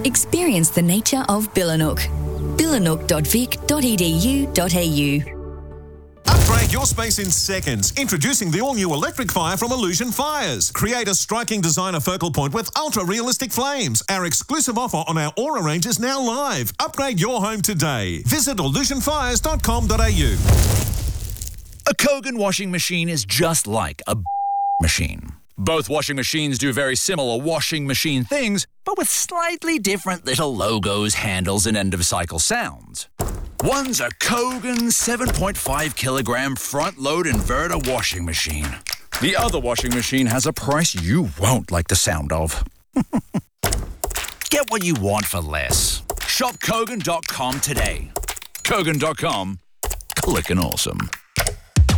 Experience the nature of Billanook. billanook.vic.edu.au. Upgrade your space in seconds. Introducing the all-new electric fire from Illusion Fires. Create a striking designer focal point with ultra-realistic flames. Our exclusive offer on our Aura range is now live. Upgrade your home today. Visit illusionfires.com.au. A Kogan washing machine is just like a machine. Both washing machines do very similar washing machine things, but with slightly different little logos, handles, and end-of-cycle sounds. One's a Kogan 7.5 kilogram front-load inverter washing machine. The other washing machine has a price you won't like the sound of. Get what you want for less. Shop Kogan.com today. Kogan.com. Clickin' awesome.